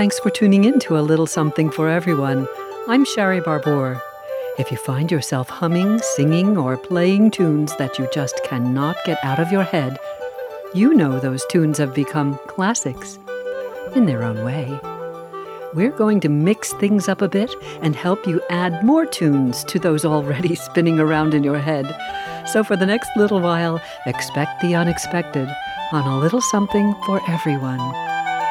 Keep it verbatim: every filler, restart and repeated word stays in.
Thanks for tuning in to A Little Something for Everyone. I'm Shari Barbour. If you find yourself humming, singing, or playing tunes that you just cannot get out of your head, you know those tunes have become classics in their own way. We're going to mix things up a bit and help you add more tunes to those already spinning around in your head. So for the next little while, expect the unexpected on A Little Something for Everyone.